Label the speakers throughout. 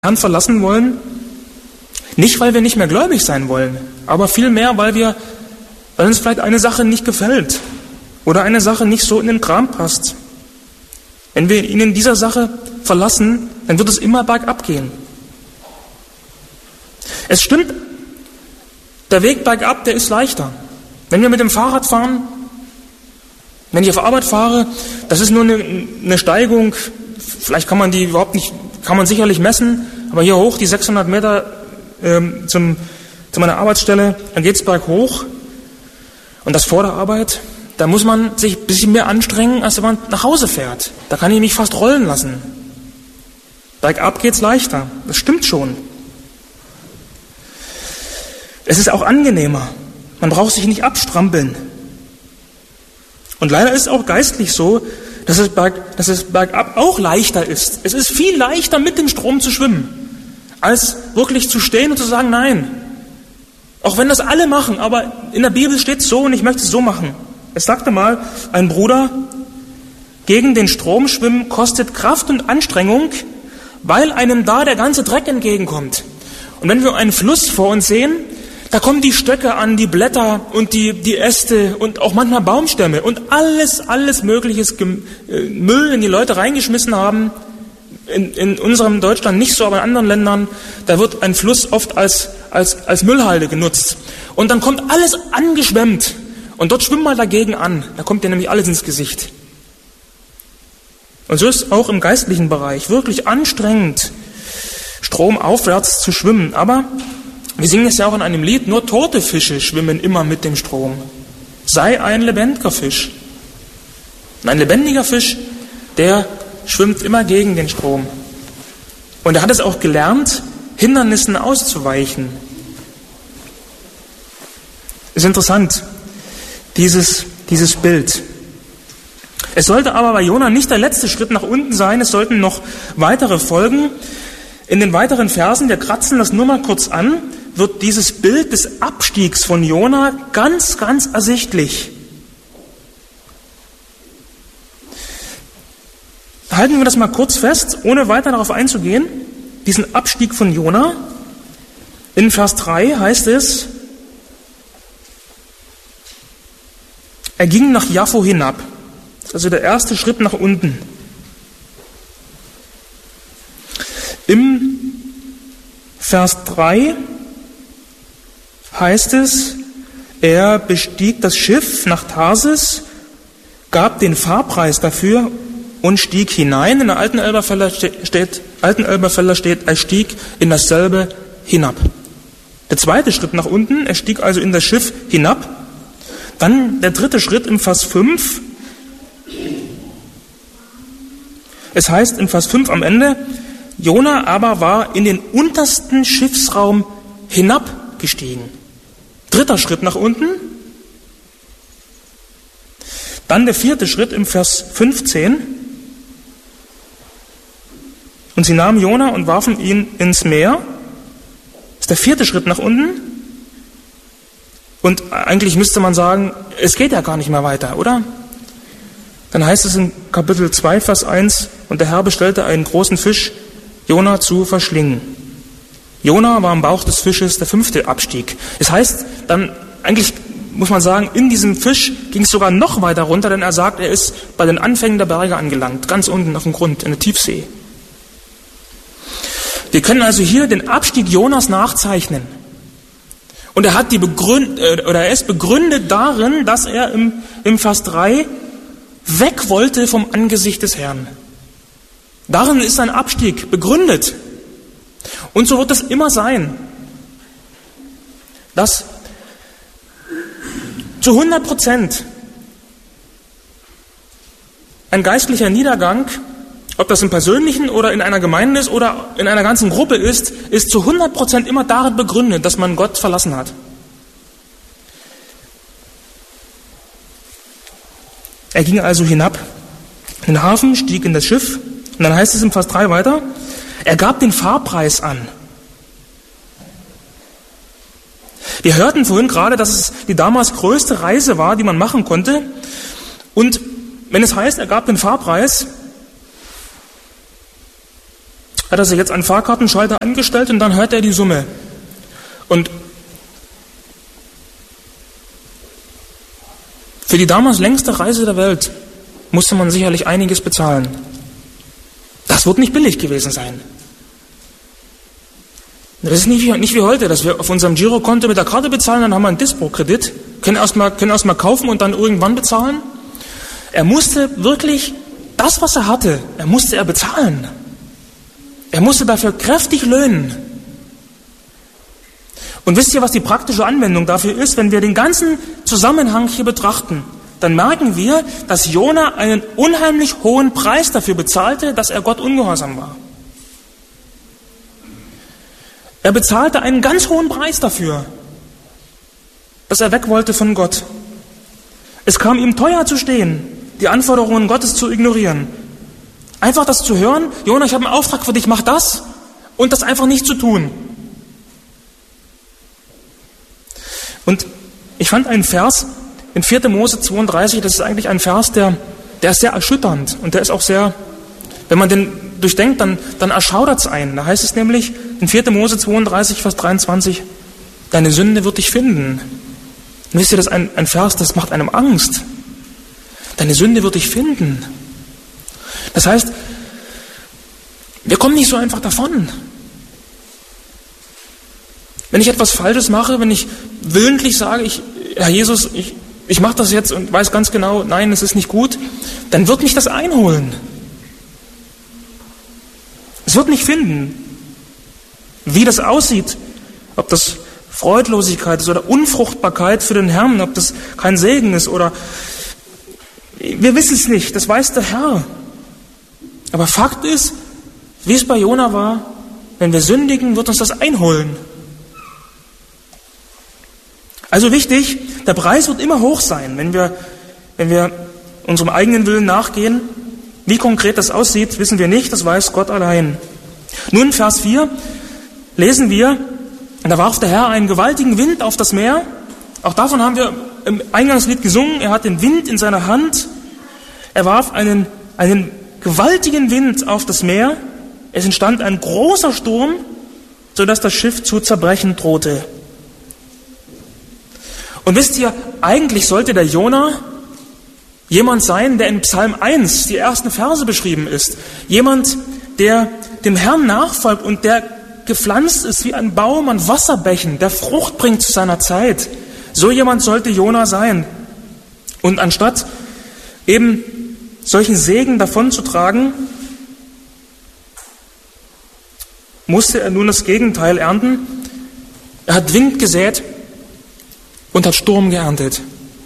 Speaker 1: Herrn verlassen wollen, nicht weil wir nicht mehr gläubig sein wollen, aber vielmehr, weil uns vielleicht eine Sache nicht gefällt oder eine Sache nicht so in den Kram passt. Wenn wir ihn in dieser Sache verlassen, dann wird es immer bergab gehen. Es stimmt, der Weg bergab, der ist leichter. Wenn wir mit dem Fahrrad fahren, wenn ich auf Arbeit fahre, das ist nur eine Steigung, vielleicht kann man die überhaupt nicht, kann man sicherlich messen, aber hier hoch, die 600 Meter zu meiner Arbeitsstelle, dann geht es berghoch. Und das vor der Arbeit, da muss man sich ein bisschen mehr anstrengen, als wenn man nach Hause fährt. Da kann ich mich fast rollen lassen. Bergab geht es leichter, das stimmt schon. Es ist auch angenehmer. Man braucht sich nicht abstrampeln. Und leider ist es auch geistlich so, dass es bergab auch leichter ist. Es ist viel leichter, mit dem Strom zu schwimmen, als wirklich zu stehen und zu sagen, nein. Auch wenn das alle machen, aber in der Bibel steht es so und ich möchte es so machen. Es sagte mal ein Bruder, gegen den Strom schwimmen kostet Kraft und Anstrengung, weil einem da der ganze Dreck entgegenkommt. Und wenn wir einen Fluss vor uns sehen, da kommen die Stöcke an, die Blätter und die Äste und auch manchmal Baumstämme und alles mögliches Müll, den die Leute reingeschmissen haben. In unserem Deutschland nicht so, aber in anderen Ländern, da wird ein Fluss oft als Müllhalde genutzt. Und dann kommt alles angeschwemmt. Und dort schwimmt mal dagegen an. Da kommt dir nämlich alles ins Gesicht. Und so ist es auch im geistlichen Bereich wirklich anstrengend, stromaufwärts zu schwimmen. Aber wir singen es ja auch in einem Lied, nur tote Fische schwimmen immer mit dem Strom. Sei ein lebendiger Fisch. Und ein lebendiger Fisch, der schwimmt immer gegen den Strom. Und er hat es auch gelernt, Hindernissen auszuweichen. Ist interessant, dieses Bild. Es sollte aber bei Jona nicht der letzte Schritt nach unten sein, es sollten noch weitere folgen. In den weiteren Versen, wir kratzen das nur mal kurz an, wird dieses Bild des Abstiegs von Jona ganz, ganz ersichtlich. Halten wir das mal kurz fest, ohne weiter darauf einzugehen. Diesen Abstieg von Jona. In Vers 3 heißt es, er ging nach Jaffo hinab. Das ist also der erste Schritt nach unten. Im Vers 3 heißt es, er bestieg das Schiff nach Tarsis, gab den Fahrpreis dafür und stieg hinein. In der alten Elberfelder steht, er stieg in dasselbe hinab. Der zweite Schritt nach unten, er stieg also in das Schiff hinab. Dann der dritte Schritt im Vers 5. Es heißt im Vers 5 am Ende, Jona aber war in den untersten Schiffsraum hinabgestiegen. Dritter Schritt nach unten. Dann der vierte Schritt im Vers 15. Und sie nahmen Jona und warfen ihn ins Meer. Das ist der vierte Schritt nach unten. Und eigentlich müsste man sagen, es geht ja gar nicht mehr weiter, oder? Dann heißt es in Kapitel 2, Vers 1, und der Herr bestellte einen großen Fisch, Jona zu verschlingen. Jona war am Bauch des Fisches der fünfte Abstieg. Das heißt, dann eigentlich muss man sagen, in diesem Fisch ging es sogar noch weiter runter, denn er sagt, er ist bei den Anfängen der Berge angelangt, ganz unten auf dem Grund, in der Tiefsee. Wir können also hier den Abstieg Jonas nachzeichnen. Und er hat er ist begründet darin, dass er im Vers 3 weg wollte vom Angesicht des Herrn. Darin ist sein Abstieg begründet. Und so wird es immer sein, dass zu 100% ein geistlicher Niedergang, ob das im Persönlichen oder in einer Gemeinde ist oder in einer ganzen Gruppe ist zu 100% immer darin begründet, dass man Gott verlassen hat. Er ging also hinab in den Hafen, stieg in das Schiff und dann heißt es im Vers 3 weiter, er gab den Fahrpreis an. Wir hörten vorhin gerade, dass es die damals größte Reise war, die man machen konnte. Und wenn es heißt, er gab den Fahrpreis, hat er sich jetzt einen Fahrkartenschalter angestellt und dann hört er die Summe. Und für die damals längste Reise der Welt musste man sicherlich einiges bezahlen. Das wird nicht billig gewesen sein. Das ist nicht wie heute, dass wir auf unserem Girokonto mit der Karte bezahlen, dann haben wir einen Dispo-Kredit, können erstmal kaufen und dann irgendwann bezahlen. Er musste wirklich das, was er hatte, musste er bezahlen. Er musste dafür kräftig löhnen. Und wisst ihr, was die praktische Anwendung dafür ist? Wenn wir den ganzen Zusammenhang hier betrachten, dann merken wir, dass Jona einen unheimlich hohen Preis dafür bezahlte, dass er Gott ungehorsam war. Er bezahlte einen ganz hohen Preis dafür, dass er weg wollte von Gott. Es kam ihm teuer zu stehen, die Anforderungen Gottes zu ignorieren. Einfach das zu hören, Jona, ich habe einen Auftrag für dich, mach das, und das einfach nicht zu tun. Und ich fand einen Vers in 4. Mose 32, das ist eigentlich ein Vers, der ist sehr erschütternd und der ist auch sehr, wenn man den durchdenkt, dann erschaudert es einen. Da heißt es nämlich in 4. Mose 32, Vers 23, deine Sünde wird dich finden. Und wisst ihr, das ist ein Vers, das macht einem Angst. Deine Sünde wird dich finden. Das heißt, wir kommen nicht so einfach davon. Wenn ich etwas Falsches mache, wenn ich willentlich sage, Herr Jesus, ich mache das jetzt und weiß ganz genau, nein, es ist nicht gut, dann wird mich das einholen. Es wird mich finden. Wie das aussieht, ob das Freudlosigkeit ist oder Unfruchtbarkeit für den Herrn, ob das kein Segen ist oder wir wissen es nicht, das weiß der Herr. Aber Fakt ist, wie es bei Jona war, wenn wir sündigen, wird uns das einholen. Also wichtig, der Preis wird immer hoch sein, wenn wir unserem eigenen Willen nachgehen. Wie konkret das aussieht, wissen wir nicht, das weiß Gott allein. Nun, Vers 4, lesen wir, da warf der Herr einen gewaltigen Wind auf das Meer. Auch davon haben wir im Eingangslied gesungen. Er hat den Wind in seiner Hand. Er warf einen gewaltigen Wind auf das Meer. Es entstand ein großer Sturm, sodass das Schiff zu zerbrechen drohte. Und wisst ihr, eigentlich sollte der Jona jemand sein, der in Psalm 1, die ersten Verse beschrieben ist. Jemand, der dem Herrn nachfolgt und der gepflanzt ist wie ein Baum an Wasserbächen, der Frucht bringt zu seiner Zeit. So jemand sollte Jona sein. Und anstatt eben solchen Segen davonzutragen, musste er nun das Gegenteil ernten. Er hat Wind gesät und hat Sturm geerntet.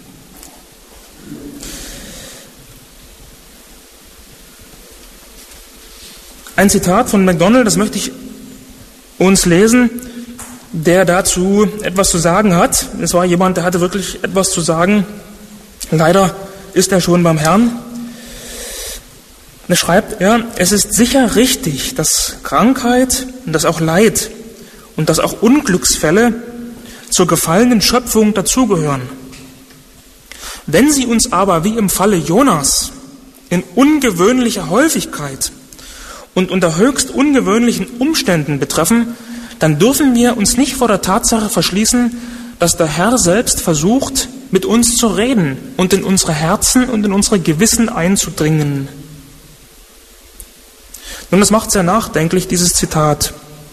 Speaker 1: Ein Zitat von MacDonald, das möchte ich uns lesen, der dazu etwas zu sagen hat. Es war jemand, der hatte wirklich etwas zu sagen. Leider ist er schon beim Herrn. Da schreibt er, es ist sicher richtig, dass Krankheit und dass auch Leid und dass auch Unglücksfälle zur gefallenen Schöpfung dazugehören. Wenn sie uns aber wie im Falle Jonas in ungewöhnlicher Häufigkeit und unter höchst ungewöhnlichen Umständen betreffen, dann dürfen wir uns nicht vor der Tatsache verschließen, dass der Herr selbst versucht, mit uns zu reden und in unsere Herzen und in unsere Gewissen einzudringen. Nun, das macht sehr nachdenklich, dieses Zitat.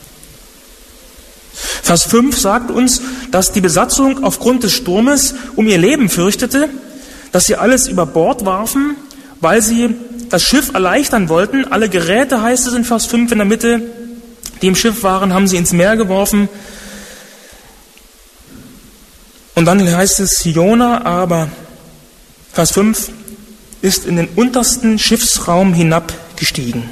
Speaker 1: Vers 5 sagt uns, dass die Besatzung aufgrund des Sturmes um ihr Leben fürchtete, dass sie alles über Bord warfen, weil sie das Schiff erleichtern wollten. Alle Geräte, heißt es in Vers 5 in der Mitte, die im Schiff waren, haben sie ins Meer geworfen. Und dann heißt es, Jona aber, Vers 5, ist in den untersten Schiffsraum hinabgestiegen.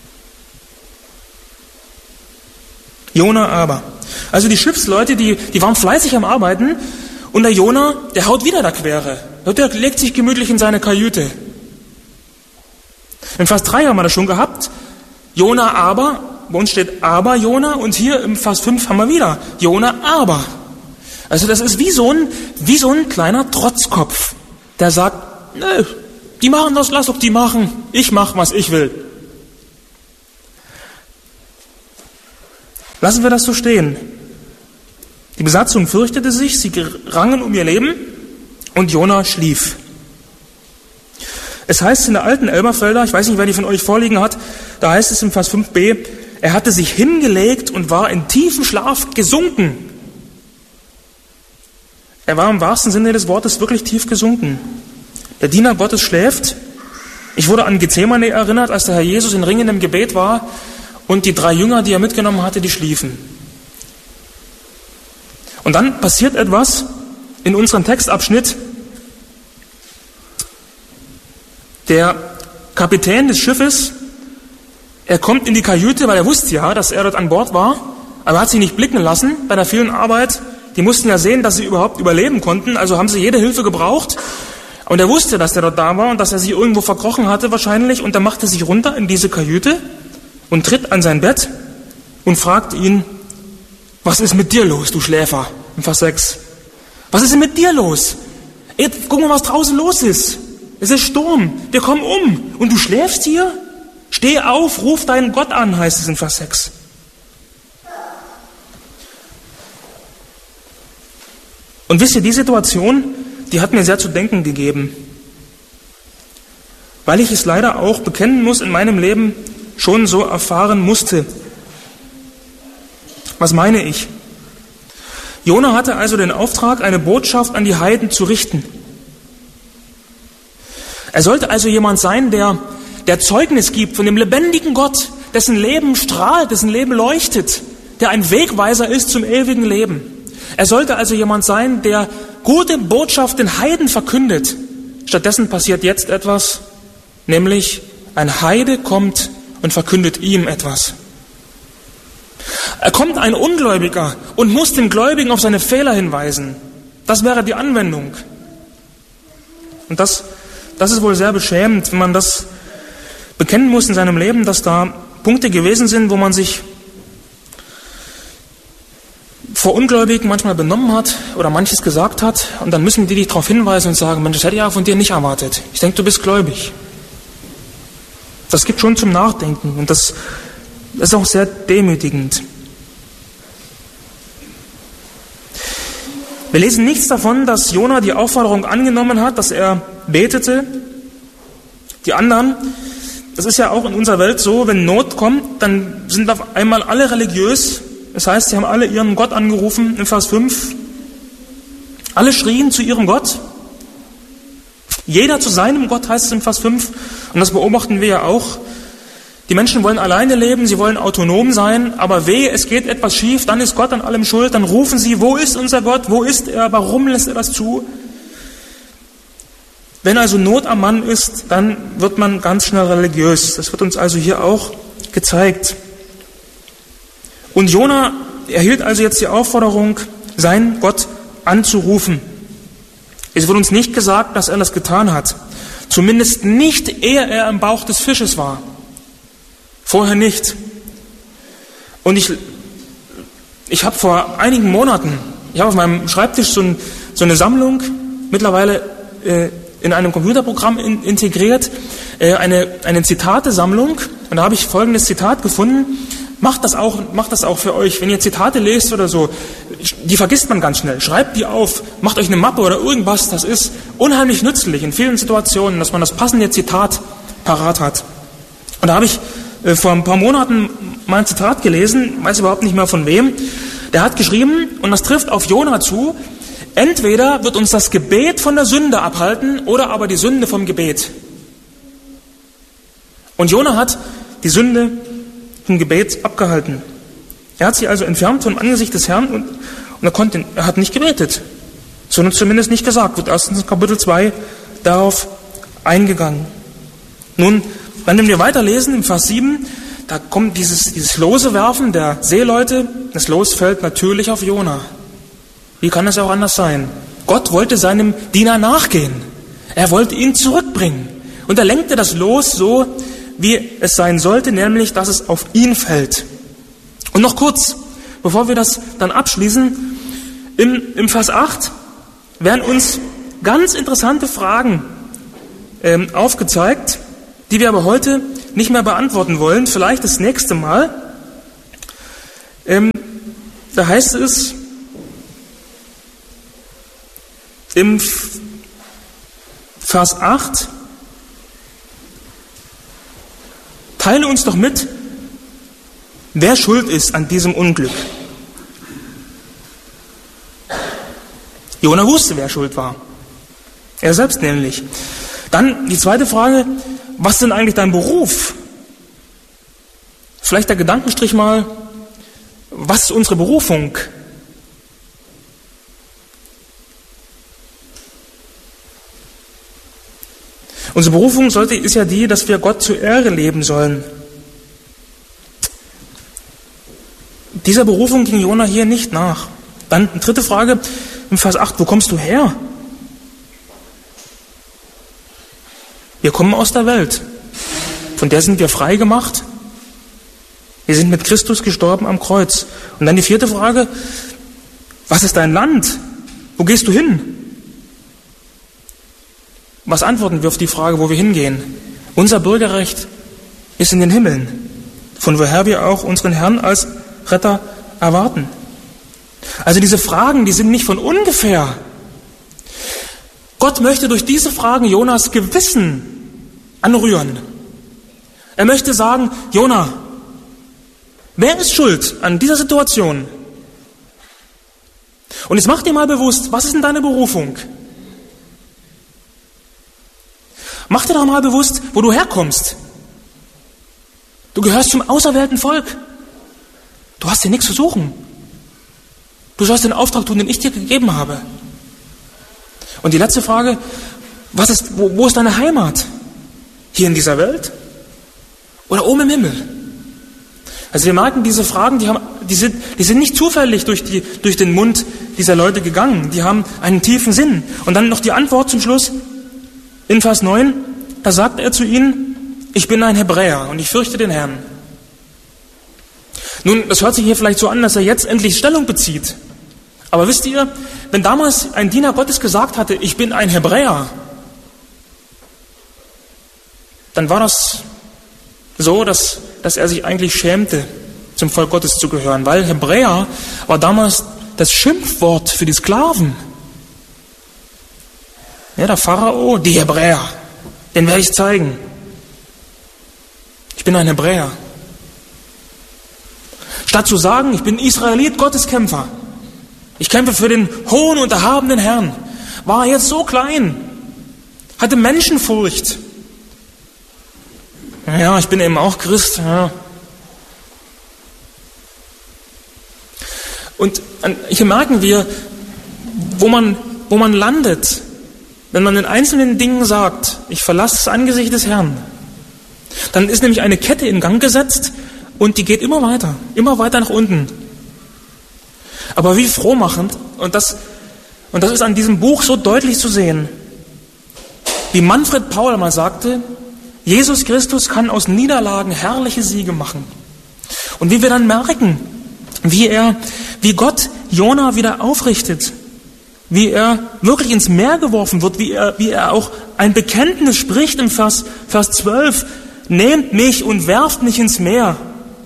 Speaker 1: Jona aber. Also die Schiffsleute, die waren fleißig am Arbeiten und der Jona, der haut wieder da Quere. Der legt sich gemütlich in seine Kajüte. In Vers 3 haben wir das schon gehabt. Jona aber, bei uns steht aber Jona und hier im Vers 5 haben wir wieder Jona aber. Also das ist wie so ein kleiner Trotzkopf, der sagt, nö, die machen das, lass doch die machen, ich mach, was ich will. Lassen wir das so stehen. Die Besatzung fürchtete sich, sie rangen um ihr Leben und Jona schlief. Es heißt in der alten Elberfelder, ich weiß nicht, wer die von euch vorliegen hat, da heißt es im Vers 5b, er hatte sich hingelegt und war in tiefen Schlaf gesunken. Er war im wahrsten Sinne des Wortes wirklich tief gesunken. Der Diener Gottes schläft. Ich wurde an Gethsemane erinnert, als der Herr Jesus in ringendem Gebet war und die 3 Jünger, die er mitgenommen hatte, die schliefen. Und dann passiert etwas in unserem Textabschnitt. Der Kapitän des Schiffes, er kommt in die Kajüte, weil er wusste ja, dass er dort an Bord war, aber er hat sich nicht blicken lassen bei der vielen Arbeit. Die mussten ja sehen, dass sie überhaupt überleben konnten, also haben sie jede Hilfe gebraucht. Und er wusste, dass er dort da war und dass er sich irgendwo verkrochen hatte wahrscheinlich. Und er machte sich runter in diese Kajüte und tritt an sein Bett und fragt ihn, was ist mit dir los, du Schläfer? Im Vers 6. Was ist denn mit dir los? Guck mal, was draußen los ist. Es ist Sturm, wir kommen um. Und du schläfst hier? Steh auf, ruf deinen Gott an, heißt es in Vers 6. Und wisst ihr, die Situation, die hat mir sehr zu denken gegeben. Weil ich es leider auch bekennen muss, in meinem Leben schon so erfahren musste. Was meine ich? Jona hatte also den Auftrag, eine Botschaft an die Heiden zu richten. Er sollte also jemand sein, der Zeugnis gibt von dem lebendigen Gott, dessen Leben strahlt, dessen Leben leuchtet, der ein Wegweiser ist zum ewigen Leben. Er sollte also jemand sein, der gute Botschaft den Heiden verkündet. Stattdessen passiert jetzt etwas, nämlich ein Heide kommt und verkündet ihm etwas. Er kommt ein Ungläubiger und muss den Gläubigen auf seine Fehler hinweisen. Das wäre die Anwendung. Und das ist wohl sehr beschämend, wenn man das bekennen muss in seinem Leben, dass da Punkte gewesen sind, wo man sich vor Ungläubigen manchmal benommen hat oder manches gesagt hat und dann müssen die dich darauf hinweisen und sagen, Mensch, das hätte ich ja von dir nicht erwartet. Ich denke, du bist gläubig. Das gibt schon zum Nachdenken und das ist auch sehr demütigend. Wir lesen nichts davon, dass Jona die Aufforderung angenommen hat, dass er betete. Die anderen, das ist ja auch in unserer Welt so, wenn Not kommt, dann sind auf einmal alle religiös. Das heißt, sie haben alle ihren Gott angerufen, in Vers 5. Alle schrien zu ihrem Gott. Jeder zu seinem Gott, heißt es in Vers 5. Und das beobachten wir ja auch. Die Menschen wollen alleine leben, sie wollen autonom sein, aber wehe, es geht etwas schief, dann ist Gott an allem schuld, dann rufen sie, wo ist unser Gott, wo ist er, warum lässt er das zu? Wenn also Not am Mann ist, dann wird man ganz schnell religiös. Das wird uns also hier auch gezeigt. Und Jona erhielt also jetzt die Aufforderung, seinen Gott anzurufen. Es wird uns nicht gesagt, dass er das getan hat. Zumindest nicht, ehe er im Bauch des Fisches war. Vorher nicht. Und ich habe vor einigen Monaten, ich habe auf meinem Schreibtisch so eine Sammlung, mittlerweile in einem Computerprogramm integriert, eine Zitatesammlung. Und da habe ich folgendes Zitat gefunden. Macht das auch für euch. Wenn ihr Zitate lest oder so, die vergisst man ganz schnell. Schreibt die auf, macht euch eine Mappe oder irgendwas. Das ist unheimlich nützlich in vielen Situationen, dass man das passende Zitat parat hat. Und da habe ich vor ein paar Monaten mal ein Zitat gelesen, weiß überhaupt nicht mehr von wem. Der hat geschrieben, und das trifft auf Jona zu, entweder wird uns das Gebet von der Sünde abhalten oder aber die Sünde vom Gebet. Und Jona hat die Sünde vom Gebet abgehalten. Er hat sich also entfernt vom Angesicht des Herrn und er hat nicht gebetet, sondern zumindest nicht gesagt. Wird erst in Kapitel 2 darauf eingegangen. Nun, wenn wir weiterlesen im Vers 7, da kommt dieses Losewerfen der Seeleute. Das Los fällt natürlich auf Jona. Wie kann es auch anders sein? Gott wollte seinem Diener nachgehen. Er wollte ihn zurückbringen. Und er lenkte das Los so, wie es sein sollte, nämlich, dass es auf ihn fällt. Und noch kurz, bevor wir das dann abschließen, im Vers 8 werden uns ganz interessante Fragen aufgezeigt, die wir aber heute nicht mehr beantworten wollen, vielleicht das nächste Mal. Da heißt es im Vers 8, teile uns doch mit, wer schuld ist an diesem Unglück. Jona wusste, wer schuld war. Er selbst nämlich. Dann die zweite Frage, was ist denn eigentlich dein Beruf? Vielleicht der Gedankenstrich mal, was ist unsere Berufung? Unsere Berufung ist ja die, dass wir Gott zur Ehre leben sollen. Dieser Berufung ging Jona hier nicht nach. Dann eine dritte Frage im Vers 8, wo kommst du her? Wir kommen aus der Welt. Von der sind wir frei gemacht. Wir sind mit Christus gestorben am Kreuz. Und dann die vierte Frage, was ist dein Land? Wo gehst du hin? Was antworten wir auf die Frage, wo wir hingehen? Unser Bürgerrecht ist in den Himmeln, von woher wir auch unseren Herrn als Retter erwarten. Also diese Fragen, die sind nicht von ungefähr. Gott möchte durch diese Fragen Jonas Gewissen anrühren. Er möchte sagen, Jona, wer ist schuld an dieser Situation? Und jetzt mach dir mal bewusst, was ist denn deine Berufung? Mach dir doch mal bewusst, wo du herkommst. Du gehörst zum auserwählten Volk. Du hast hier nichts zu suchen. Du sollst den Auftrag tun, den ich dir gegeben habe. Und die letzte Frage, wo ist deine Heimat? Hier in dieser Welt? Oder oben im Himmel? Also wir merken, diese Fragen, die sind nicht zufällig durch den Mund dieser Leute gegangen. Die haben einen tiefen Sinn. Und dann noch die Antwort zum Schluss. In Vers 9, da sagt er zu ihnen, ich bin ein Hebräer und ich fürchte den Herrn. Nun, das hört sich hier vielleicht so an, dass er jetzt endlich Stellung bezieht. Aber wisst ihr, wenn damals ein Diener Gottes gesagt hatte, ich bin ein Hebräer, dann war das so, dass er sich eigentlich schämte, zum Volk Gottes zu gehören, weil Hebräer war damals das Schimpfwort für die Sklaven. Ja, der Pharao, die Hebräer, den werde ich zeigen. Ich bin ein Hebräer. Statt zu sagen, ich bin Israelit, Gotteskämpfer, ich kämpfe für den hohen und erhabenen Herrn, war er jetzt so klein, hatte Menschenfurcht. Ja, ich bin eben auch Christ. Ja. Und hier merken wir, wo man landet, wenn man in einzelnen Dingen sagt, ich verlasse das Angesicht des Herrn. Dann ist nämlich eine Kette in Gang gesetzt und die geht immer weiter nach unten. Aber wie frohmachend, und das ist an diesem Buch so deutlich zu sehen, wie Manfred Paul mal sagte, Jesus Christus kann aus Niederlagen herrliche Siege machen. Und wie wir dann merken, wie Gott Jona wieder aufrichtet, wie er wirklich ins Meer geworfen wird, wie er auch ein Bekenntnis spricht im Vers 12, nehmt mich und werft mich ins Meer,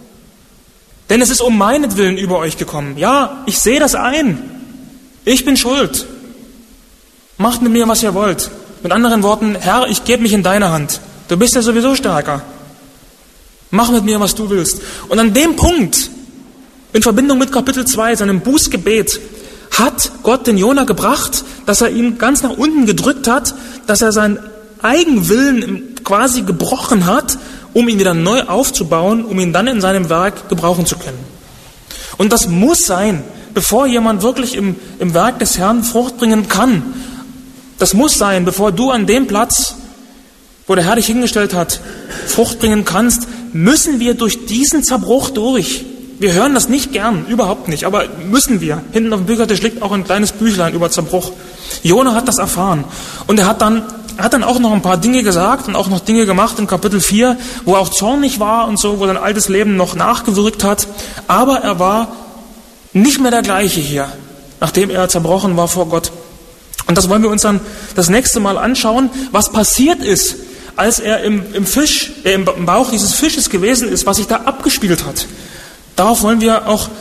Speaker 1: denn es ist um meinetwillen über euch gekommen. Ja, ich sehe das ein, ich bin schuld, macht mit mir, was ihr wollt. Mit anderen Worten, Herr, ich gebe mich in deine Hand, du bist ja sowieso stärker, mach mit mir, was du willst. Und an dem Punkt, in Verbindung mit Kapitel 2, seinem Bußgebet, hat Gott den Jona gebracht, dass er ihn ganz nach unten gedrückt hat, dass er seinen Eigenwillen quasi gebrochen hat, um ihn wieder neu aufzubauen, um ihn dann in seinem Werk gebrauchen zu können. Und das muss sein, bevor jemand wirklich im Werk des Herrn Frucht bringen kann. Das muss sein, bevor du an dem Platz, wo der Herr dich hingestellt hat, Frucht bringen kannst, müssen wir durch diesen Zerbruch durch. Wir hören das nicht gern, überhaupt nicht, aber müssen wir. Hinten auf dem Büchertisch liegt auch ein kleines Büchlein über Zerbruch. Jona hat das erfahren und er hat dann auch noch ein paar Dinge gesagt und auch noch Dinge gemacht in Kapitel 4, wo er auch zornig war und so, wo sein altes Leben noch nachgewirkt hat. Aber er war nicht mehr der gleiche hier, nachdem er zerbrochen war vor Gott. Und das wollen wir uns dann das nächste Mal anschauen, was passiert ist, als er im Bauch dieses Fisches gewesen ist, was sich da abgespielt hat. Darauf wollen wir auch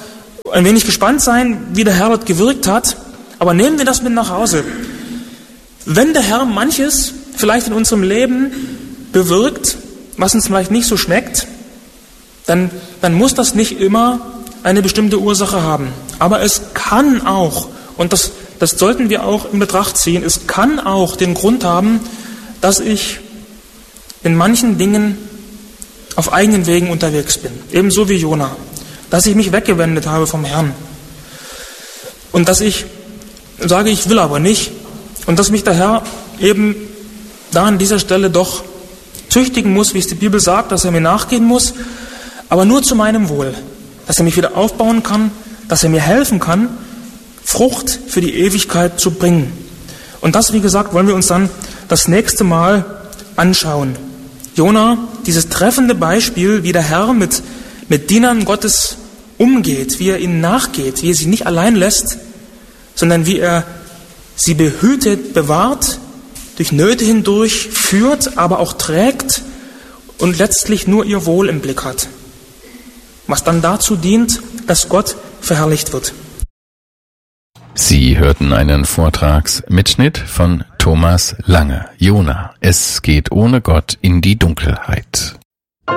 Speaker 1: ein wenig gespannt sein, wie der Herr dort gewirkt hat, aber nehmen wir das mit nach Hause. Wenn der Herr manches vielleicht in unserem Leben bewirkt, was uns vielleicht nicht so schmeckt, dann muss das nicht immer eine bestimmte Ursache haben. Aber es kann auch, und das sollten wir auch in Betracht ziehen, es kann auch den Grund haben, dass ich in manchen Dingen auf eigenen Wegen unterwegs bin. Ebenso wie Jona. Dass ich mich weggewendet habe vom Herrn. Und dass ich sage, ich will aber nicht. Und dass mich der Herr eben da an dieser Stelle doch züchtigen muss, wie es die Bibel sagt, dass er mir nachgehen muss, aber nur zu meinem Wohl. Dass er mich wieder aufbauen kann, dass er mir helfen kann, Frucht für die Ewigkeit zu bringen. Und das, wie gesagt, wollen wir uns dann das nächste Mal anschauen. Jona, dieses treffende Beispiel, wie der Herr mit Dienern Gottes umgeht, wie er ihnen nachgeht, wie er sie nicht allein lässt, sondern wie er sie behütet, bewahrt, durch Nöte hindurch führt, aber auch trägt und letztlich nur ihr Wohl im Blick hat. Was dann dazu dient, dass Gott verherrlicht wird.
Speaker 2: Sie hörten einen Vortragsmitschnitt von Thomas Lange. Jona, es geht ohne Gott in die Dunkelheit.